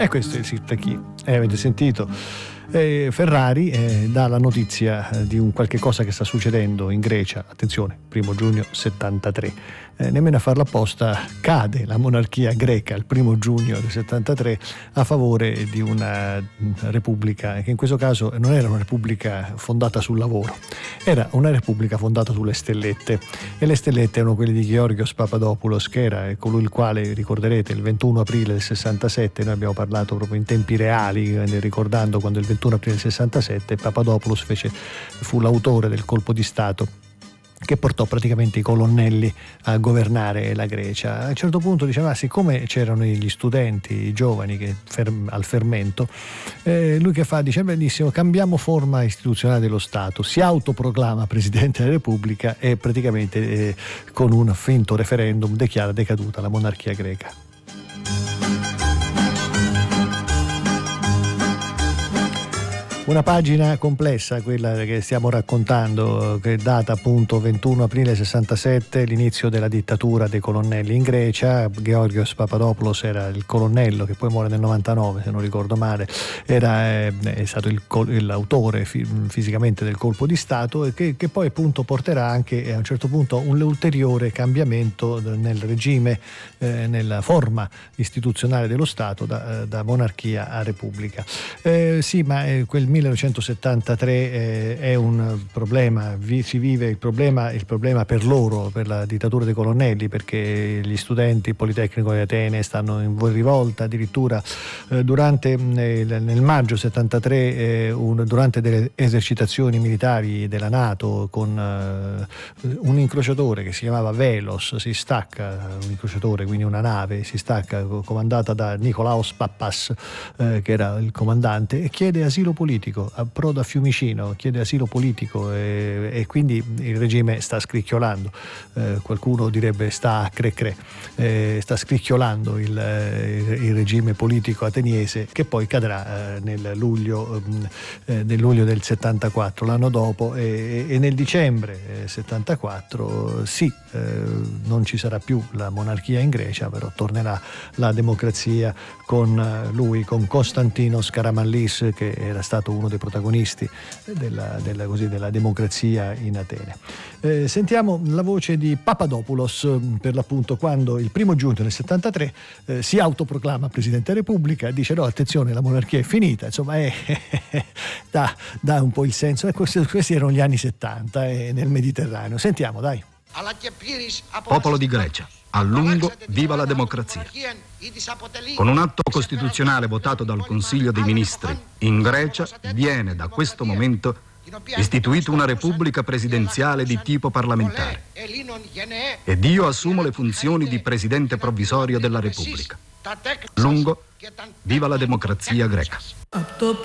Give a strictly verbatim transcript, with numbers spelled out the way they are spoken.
E questo è il Sirtaki. Eh, avete sentito? Eh, Ferrari eh, dà la notizia eh, di un qualche cosa che sta succedendo in Grecia. Attenzione, primo giugno settantatré. Eh, nemmeno a farla apposta cade la monarchia greca il primo giugno del settantatré a favore di una repubblica che in questo caso non era una repubblica fondata sul lavoro, era una repubblica fondata sulle stellette, e le stellette erano quelle di Georgios Papadopoulos, che era colui il quale, ricorderete, il ventuno aprile del sessantasette, noi abbiamo parlato proprio in tempi reali, ricordando quando il ventuno aprile del sessantasette Papadopoulos fece, fu l'autore del colpo di Stato che portò praticamente i colonnelli a governare la Grecia. A un certo punto diceva, siccome c'erano gli studenti, i giovani che ferm- al fermento, eh, lui che fa? Dice, benissimo, cambiamo forma istituzionale dello Stato, si autoproclama Presidente della Repubblica e praticamente eh, con un finto referendum dichiara decaduta la monarchia greca. Una pagina complessa, quella che stiamo raccontando, che data appunto ventuno aprile sessantasette, l'inizio della dittatura dei colonnelli in Grecia. Georgios Papadopoulos era il colonnello che poi muore nel novantanove, se non ricordo male, era eh, è stato il, l'autore fi, fisicamente del colpo di Stato, e che, che poi appunto porterà anche a un certo punto un ulteriore cambiamento nel regime, eh, nella forma istituzionale dello Stato, da, da monarchia a repubblica. Eh, sì, ma eh, quel millenovecentosettantatré eh, è un problema, vi, si vive il problema, il problema per loro, per la dittatura dei colonnelli, perché gli studenti il Politecnico di Atene stanno in rivolta, addirittura eh, durante eh, nel maggio settantatré eh, un, durante delle esercitazioni militari della NATO con eh, un incrociatore che si chiamava Velos si stacca, un incrociatore, quindi una nave si stacca comandata da Nikolaos Pappas, eh, che era il comandante, e chiede asilo politico, approda a Fiumicino, chiede asilo politico, e, e quindi il regime sta scricchiolando, eh, qualcuno direbbe sta a cre-cre, eh, sta scricchiolando il, il, il regime politico ateniese, che poi cadrà eh, nel, luglio, eh, nel luglio del settantaquattro, l'anno dopo, e, e nel dicembre eh, settantaquattro sì, eh, non ci sarà più la monarchia in Grecia, però tornerà la democrazia con lui, con Konstantinos Karamanlis, che era stato uno dei protagonisti della, della, così, della democrazia in Atene. Eh, sentiamo la voce di Papadopoulos, per l'appunto, quando il primo giugno del settantatré eh, si autoproclama Presidente della Repubblica e dice no, attenzione, la monarchia è finita, insomma è, dà, dà un po' il senso. E questi, questi erano gli anni settanta eh, nel Mediterraneo. Sentiamo, dai. Popolo di Grecia, a lungo viva la democrazia. Con un atto costituzionale votato dal Consiglio dei Ministri, in Grecia viene da questo momento istituita una repubblica presidenziale di tipo parlamentare ed io assumo le funzioni di Presidente provvisorio della Repubblica. Lungo viva la democrazia greca.